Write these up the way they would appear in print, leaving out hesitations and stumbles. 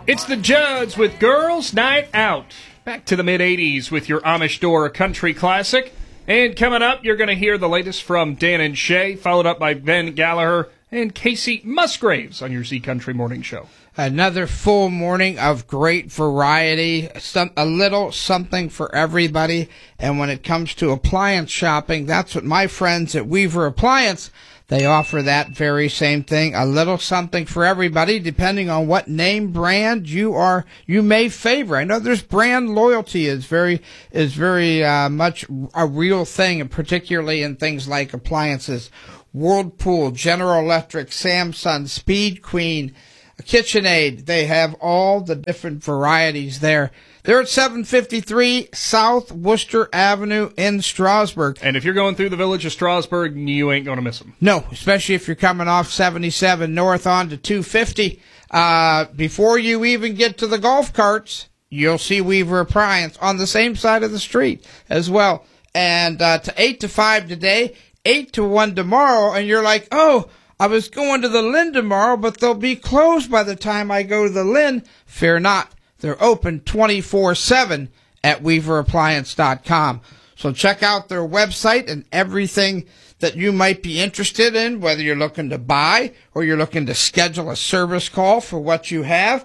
It's the Judds with Girls Night Out. Back to the mid-'80s with your Amish Door country classic. And coming up, you're going to hear the latest from Dan and Shay, followed up by Ben Gallagher and Casey Musgraves on your Z Country Morning Show. Another full morning of great variety, a little something for everybody. And when it comes to appliance shopping, that's what my friends at Weaver Appliance, they offer that very same thing, a little something for everybody, depending on what name brand you may favor. I know there's brand loyalty is very much a real thing, and particularly in things like appliances. Whirlpool, General Electric, Samsung, Speed Queen, KitchenAid, they have all the different varieties there. They're at 753 South Worcester Avenue in Strasburg. And if you're going through the village of Strasburg, you ain't going to miss them. No, especially if you're coming off 77 north on to 250. Before you even get to the golf carts, you'll see Weaver Appliance on the same side of the street as well. And to 8 to 5 today, 8 to 1 tomorrow, and you're like, oh, I was going to the Lynn tomorrow, but they'll be closed by the time I go to the Lynn. Fear not. They're open 24/7 at WeaverAppliance.com. So check out their website and everything that you might be interested in, whether you're looking to buy or you're looking to schedule a service call for what you have.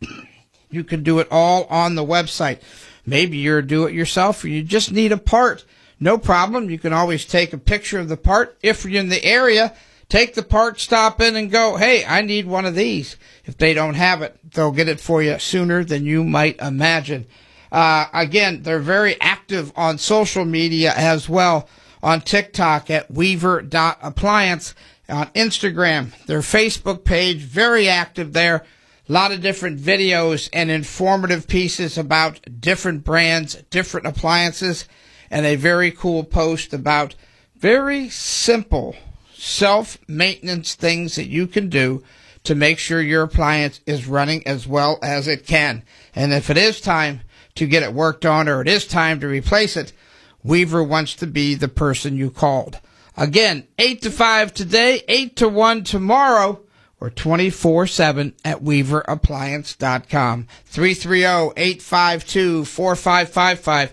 You can do it all on the website. Maybe you're a do-it-yourself or you just need a part. No problem. You can always take a picture of the part. If you're in the area, take the part, stop in, and go, hey, I need one of these. If they don't have it, they'll get it for you sooner than you might imagine. Again, they're very active on social media as well. On TikTok at Weaver.appliance. On Instagram, their Facebook page, very active there. A lot of different videos and informative pieces about different brands, different appliances, and a very cool post about very simple self-maintenance things that you can do to make sure your appliance is running as well as it can. And if it is time to get it worked on or it is time to replace it, Weaver wants to be the person you called. Again, 8 to 5 today, 8 to 1 tomorrow, or 24/7 at WeaverAppliance.com. 330-852-4555.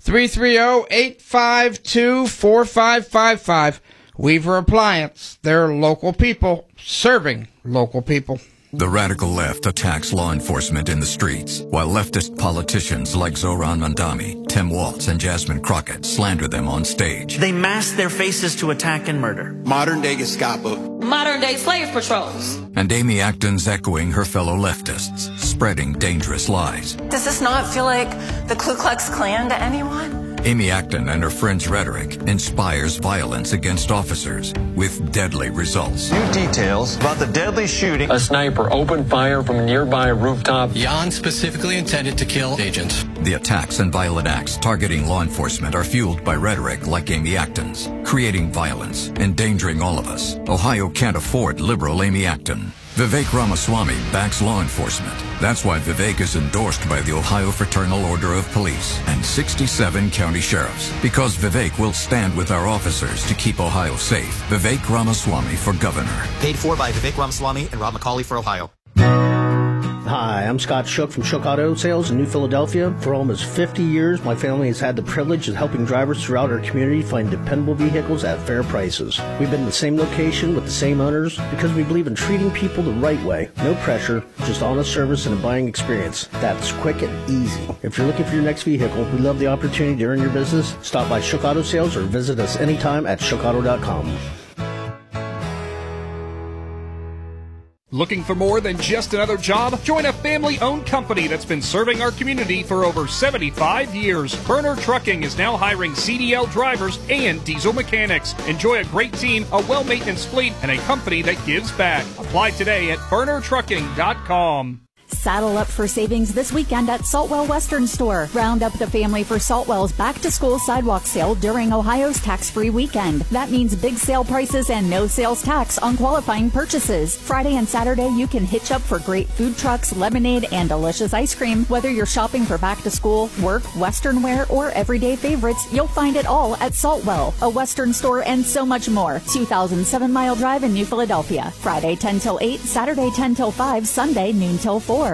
330-852-4555. Weaver Appliance. They're local people serving local people. The radical left attacks law enforcement in the streets, while leftist politicians like Zohran Mandami, Tim Walz, and Jasmine Crockett slander them on stage. They mask their faces to attack and murder. Modern-day Gestapo. Modern-day slave patrols. And Amy Acton's echoing her fellow leftists, spreading dangerous lies. Does this not feel like the Ku Klux Klan to anyone? Amy Acton and her friends' rhetoric inspires violence against officers with deadly results. New details about the deadly shooting. A sniper opened fire from a nearby rooftop. Jan specifically intended to kill agents. The attacks and violent acts targeting law enforcement are fueled by rhetoric like Amy Acton's, creating violence, endangering all of us. Ohio can't afford liberal Amy Acton. Vivek Ramaswamy backs law enforcement. That's why Vivek is endorsed by the Ohio Fraternal Order of Police and 67 county sheriffs. Because Vivek will stand with our officers to keep Ohio safe. Vivek Ramaswamy for governor. Paid for by Vivek Ramaswamy and Rob McCauley for Ohio. Hi, I'm Scott Shook from Shook Auto Sales in New Philadelphia. For almost 50 years, my family has had the privilege of helping drivers throughout our community find dependable vehicles at fair prices. We've been in the same location with the same owners because we believe in treating people the right way. No pressure, just honest service and a buying experience that's quick and easy. If you're looking for your next vehicle, we love the opportunity to earn your business. Stop by Shook Auto Sales or visit us anytime at shookauto.com. Looking for more than just another job? Join a family-owned company that's been serving our community for over 75 years. Burner Trucking is now hiring CDL drivers and diesel mechanics. Enjoy a great team, a well-maintenance fleet, and a company that gives back. Apply today at burnertrucking.com. Saddle up for savings this weekend at Saltwell Western Store. Round up the family for Saltwell's back-to-school sidewalk sale during Ohio's tax-free weekend. That means big sale prices and no sales tax on qualifying purchases. Friday and Saturday, you can hitch up for great food trucks, lemonade, and delicious ice cream. Whether you're shopping for back-to-school, work, Western wear, or everyday favorites, you'll find it all at Saltwell, a Western store, and so much more. 2007 Mile Drive in New Philadelphia. Friday 10 till 8, Saturday 10 till 5, Sunday noon till 4.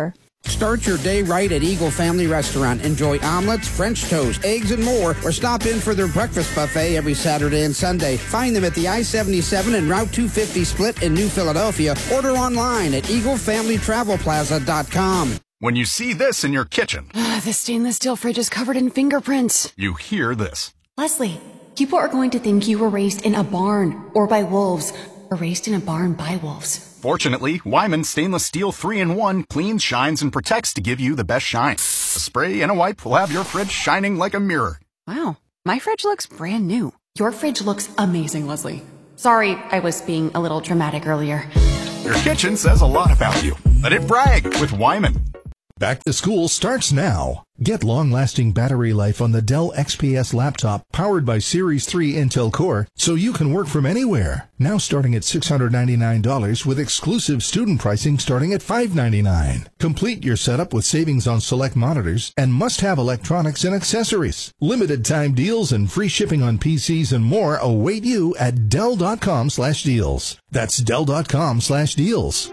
Start your day right at Eagle Family Restaurant. Enjoy omelets, French toast, eggs, and more, or stop in for their breakfast buffet every Saturday and Sunday. Find them at the I-77 and Route 250 split in New Philadelphia. Order online at EagleFamilyTravelPlaza.com. When you see this in your kitchen, the stainless steel fridge is covered in fingerprints. You hear this. Leslie, people are going to think you were raised in a barn or by wolves, or raised in a barn by wolves. Fortunately, Wyman Stainless Steel 3-in-1 cleans, shines, and protects to give you the best shine. A spray and a wipe will have your fridge shining like a mirror. Wow, my fridge looks brand new. Your fridge looks amazing, Leslie. Sorry, I was being a little dramatic earlier. Your kitchen says a lot about you. Let it brag with Wyman. Back to school starts now. Get long-lasting battery life on the Dell XPS laptop powered by Series 3 Intel Core so you can work from anywhere. Now starting at $699 with exclusive student pricing starting at $599. Complete your setup with savings on select monitors and must-have electronics and accessories. Limited time deals and free shipping on PCs and more await you at Dell.com/deals. That's Dell.com/deals.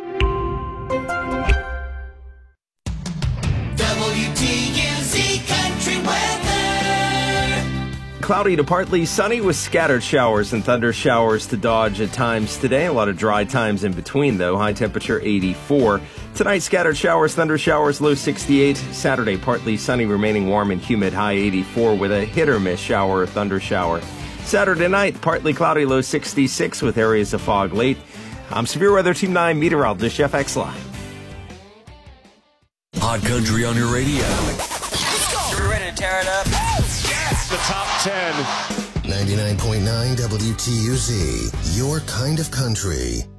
WTUZ Country Weather. Cloudy to partly sunny with scattered showers and thunder showers to dodge at times today. A lot of dry times in between, though. High temperature 84. Tonight, scattered showers, thunder showers, low 68. Saturday, partly sunny, remaining warm and humid, high 84 with a hit or miss shower or thunder shower. Saturday night, partly cloudy, low 66 with areas of fog late. I'm Severe Weather Team 9 meteorologist Jeff Exline. Hot Country on your radio. You're ready to tear it up? Yes! The top 10. 99.9 WTUZ, your kind of country.